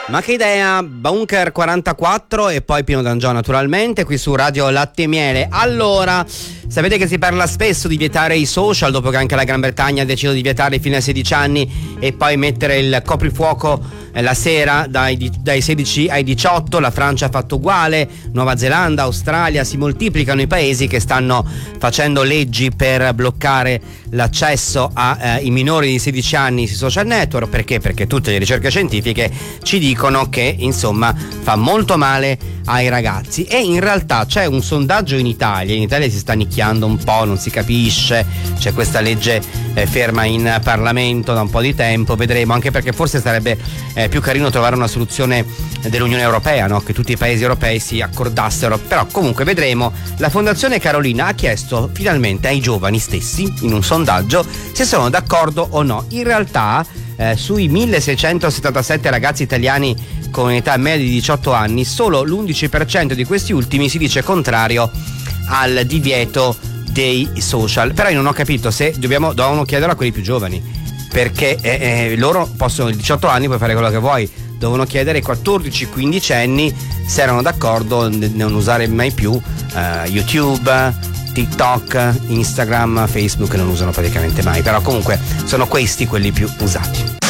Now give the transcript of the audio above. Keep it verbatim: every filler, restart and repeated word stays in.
Ma che idea, Bunker quarantaquattro e poi Pino D'Angio naturalmente qui su Radio Latte e Miele. Allora, sapete che si parla spesso di vietare i social dopo che anche la Gran Bretagna ha deciso di vietare fino ai sedici anni e poi mettere il coprifuoco la sera dai, dai sedici ai diciotto. La Francia ha fatto uguale, Nuova Zelanda, Australia, si moltiplicano i paesi che stanno facendo leggi per bloccare l'accesso ai eh, minori di sedici anni sui social network. Perché? Perché tutte le ricerche scientifiche ci dicono che insomma fa molto male ai ragazzi. E in realtà c'è un sondaggio in Italia, in Italia si sta nicchiando un po', non si capisce, c'è questa legge eh, ferma in Parlamento da un po' di tempo, vedremo, anche perché forse sarebbe eh, più carino trovare una soluzione dell'Unione Europea, no? Che tutti i paesi europei si accordassero, però comunque vedremo. La Fondazione Carolina ha chiesto finalmente ai giovani stessi in un sondaggio se sono d'accordo o no. In realtà eh, sui milleseicentosettantasette ragazzi italiani con età media di diciotto anni, solo l'undici per cento di questi ultimi si dice contrario al divieto dei social. Però io non ho capito se dobbiamo dovevano chiederlo a quelli più giovani, perché eh, eh, loro possono, diciotto anni puoi fare quello che vuoi, devono chiedere ai quattordici quindici anni se erano d'accordo nel non usare mai più eh, YouTube, TikTok, Instagram, Facebook non usano praticamente mai, però comunque sono questi quelli più usati.